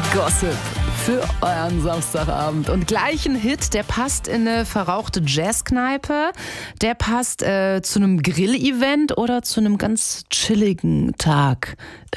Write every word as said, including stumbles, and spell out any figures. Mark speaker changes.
Speaker 1: Gossip für euren Samstagabend. Und gleich ein Hit, der passt in eine verrauchte Jazzkneipe, der passt äh, zu einem Grillevent oder zu einem ganz chilligen Tag